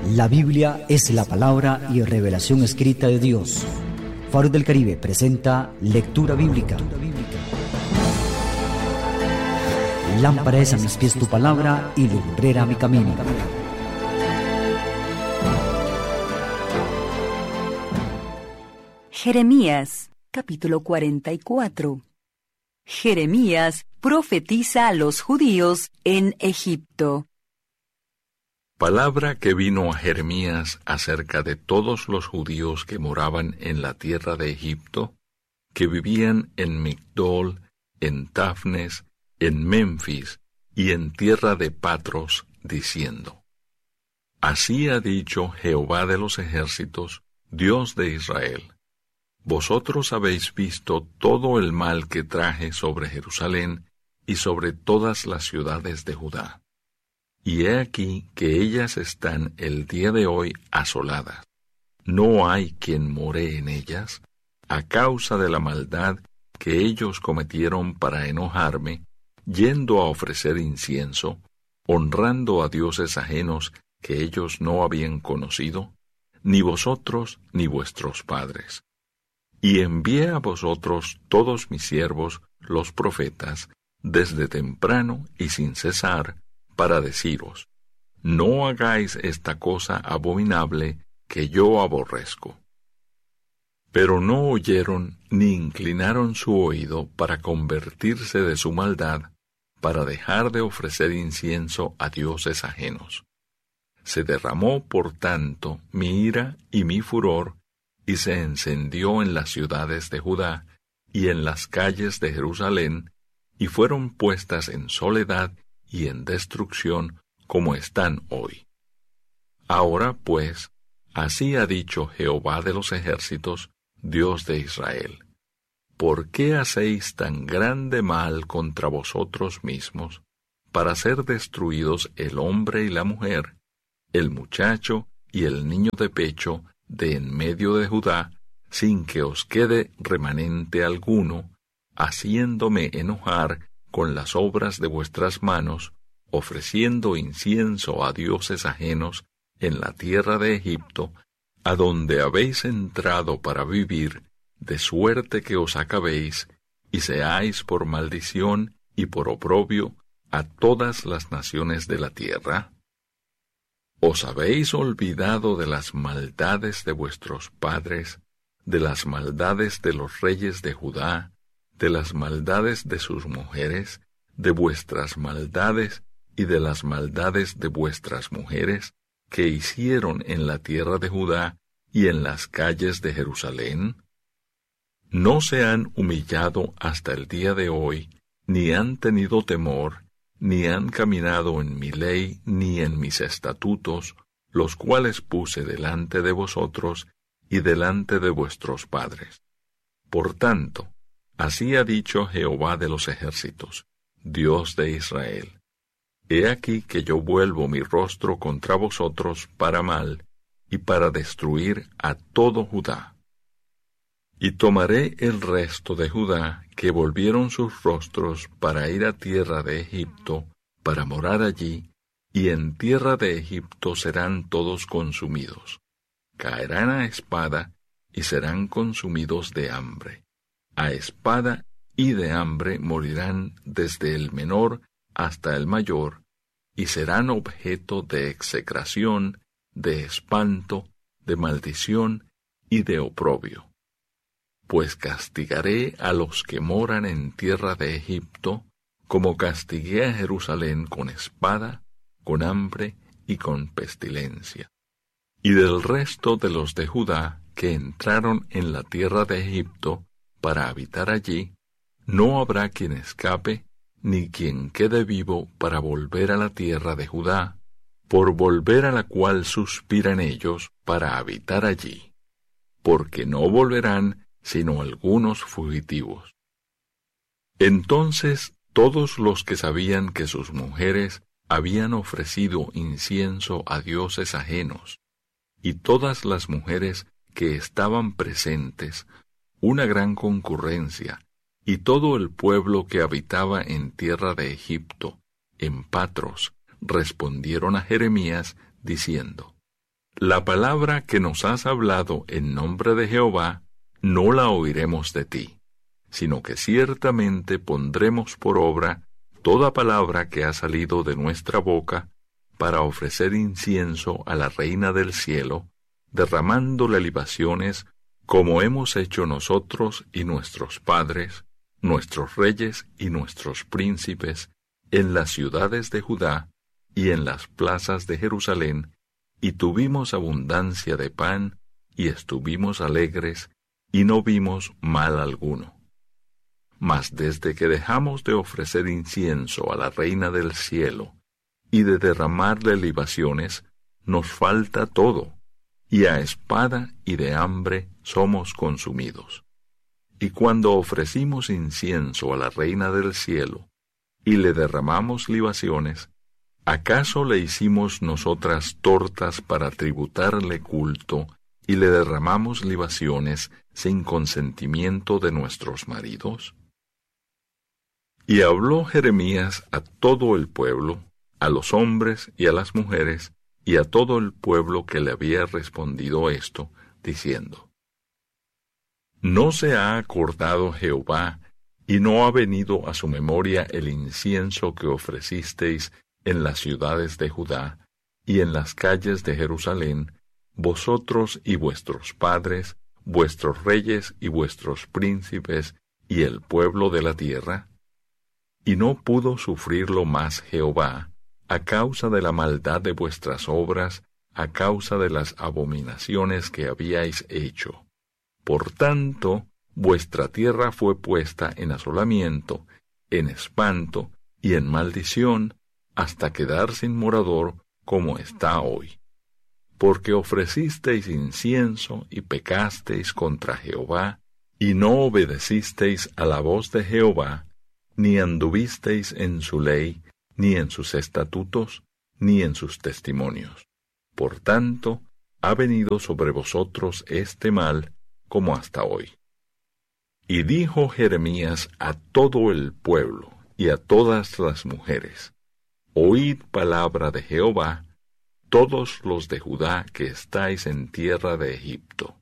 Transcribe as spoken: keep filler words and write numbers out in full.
La Biblia es la palabra y revelación escrita de Dios. Faro del Caribe presenta Lectura Bíblica. Lámpara es a mis pies tu palabra y lumbrera a mi camino. Jeremías, capítulo cuarenta y cuatro. Jeremías profetiza a los judíos en Egipto. Palabra que vino a Jeremías acerca de todos los judíos que moraban en la tierra de Egipto, que vivían en Migdol, en Tafnes, en Memphis y en tierra de Patros, diciendo: Así ha dicho Jehová de los ejércitos, Dios de Israel: Vosotros habéis visto todo el mal que traje sobre Jerusalén y sobre todas las ciudades de Judá. Y he aquí que ellas están el día de hoy asoladas. No hay quien more en ellas, a causa de la maldad que ellos cometieron para enojarme, yendo a ofrecer incienso, honrando a dioses ajenos que ellos no habían conocido, ni vosotros ni vuestros padres. Y envié a vosotros todos mis siervos, los profetas, desde temprano y sin cesar, para deciros: no hagáis esta cosa abominable que yo aborrezco. Pero no oyeron ni inclinaron su oído para convertirse de su maldad, para dejar de ofrecer incienso a dioses ajenos. Se derramó, por tanto, mi ira y mi furor, y se encendió en las ciudades de Judá y en las calles de Jerusalén, y fueron puestas en soledad y en destrucción como están hoy. Ahora, pues, así ha dicho Jehová de los ejércitos, Dios de Israel: ¿por qué hacéis tan grande mal contra vosotros mismos, para ser destruidos el hombre y la mujer, el muchacho y el niño de pecho de en medio de Judá, sin que os quede remanente alguno, haciéndome enojar con las obras de vuestras manos, ofreciendo incienso a dioses ajenos en la tierra de Egipto, a donde habéis entrado para vivir, de suerte que os acabéis, y seáis por maldición y por oprobio a todas las naciones de la tierra? ¿Os habéis olvidado de las maldades de vuestros padres, de las maldades de los reyes de Judá, de las maldades de sus mujeres, de vuestras maldades y de las maldades de vuestras mujeres, que hicieron en la tierra de Judá y en las calles de Jerusalén? ¿No se han humillado hasta el día de hoy, ni han tenido temor, ni han caminado en mi ley ni en mis estatutos, los cuales puse delante de vosotros y delante de vuestros padres? Por tanto, así ha dicho Jehová de los ejércitos, Dios de Israel: He aquí que yo vuelvo mi rostro contra vosotros para mal, y para destruir a todo Judá. Y tomaré el resto de Judá, que volvieron sus rostros para ir a tierra de Egipto, para morar allí, y en tierra de Egipto serán todos consumidos. Caerán a espada, y serán consumidos de hambre. A espada y de hambre morirán desde el menor hasta el mayor, y serán objeto de execración, de espanto, de maldición y de oprobio. Pues castigaré a los que moran en tierra de Egipto, como castigué a Jerusalén con espada, con hambre y con pestilencia. Y del resto de los de Judá que entraron en la tierra de Egipto para habitar allí, no habrá quien escape, ni quien quede vivo para volver a la tierra de Judá, por volver a la cual suspiran ellos para habitar allí, porque no volverán sino algunos fugitivos. Entonces todos los que sabían que sus mujeres habían ofrecido incienso a dioses ajenos, y todas las mujeres que estaban presentes, una gran concurrencia, y todo el pueblo que habitaba en tierra de Egipto, en Patros, respondieron a Jeremías, diciendo: la palabra que nos has hablado en nombre de Jehová, no la oiremos de ti, sino que ciertamente pondremos por obra toda palabra que ha salido de nuestra boca para ofrecer incienso a la Reina del cielo, derramándole libaciones como hemos hecho nosotros y nuestros padres, nuestros reyes y nuestros príncipes, en las ciudades de Judá y en las plazas de Jerusalén, y tuvimos abundancia de pan, y estuvimos alegres, y no vimos mal alguno. Mas desde que dejamos de ofrecer incienso a la Reina del cielo, y de derramarle libaciones, nos falta todo, y a espada y de hambre somos consumidos. Y cuando ofrecimos incienso a la Reina del cielo, y le derramamos libaciones, ¿acaso le hicimos nosotras tortas para tributarle culto, y le derramamos libaciones sin consentimiento de nuestros maridos? Y habló Jeremías a todo el pueblo, a los hombres y a las mujeres, y a todo el pueblo que le había respondido esto, diciendo: ¿No se ha acordado Jehová, y no ha venido a su memoria el incienso que ofrecisteis en las ciudades de Judá, y en las calles de Jerusalén, vosotros y vuestros padres, vuestros reyes y vuestros príncipes, y el pueblo de la tierra? Y no pudo sufrirlo más Jehová, a causa de la maldad de vuestras obras, a causa de las abominaciones que habíais hecho. Por tanto, vuestra tierra fue puesta en asolamiento, en espanto y en maldición, hasta quedar sin morador como está hoy. Porque ofrecisteis incienso y pecasteis contra Jehová, y no obedecisteis a la voz de Jehová, ni anduvisteis en su ley, ni en sus estatutos, ni en sus testimonios. Por tanto, ha venido sobre vosotros este mal, como hasta hoy. Y dijo Jeremías a todo el pueblo, y a todas las mujeres: Oíd palabra de Jehová, todos los de Judá que estáis en tierra de Egipto.